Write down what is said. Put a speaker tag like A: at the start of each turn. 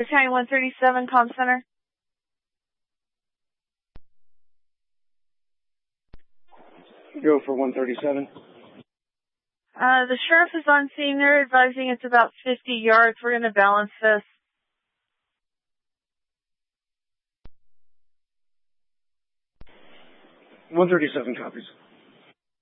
A: County 137, comm center.
B: Go for 137.
A: The sheriff is on scene. They're advising it's about 50 yards. We're going to balance this.
B: 137 copies.